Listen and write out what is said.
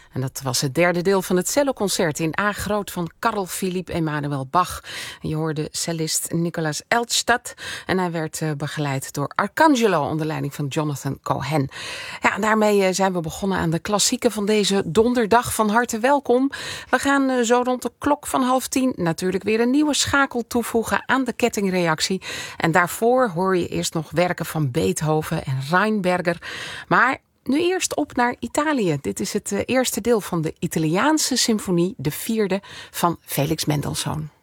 En dat was het derde deel van het celloconcert in A groot van Carl Philipp Emanuel Bach. Je hoorde cellist Nicolas Elstad en hij werd begeleid door Arcangelo onder leiding van Jonathan Cohen. Ja, en daarmee zijn we begonnen aan de klassieken van deze donderdag. Van harte welkom. We gaan zo rond de klok van 9:30 natuurlijk weer een nieuwe schakel toevoegen aan de kettingreactie. En daarvoor hoor je eerst nog werken van Beethoven en Reinberger. Maar nu eerst op naar Italië. Dit is het eerste deel van de Italiaanse symfonie, de vierde van Felix Mendelssohn.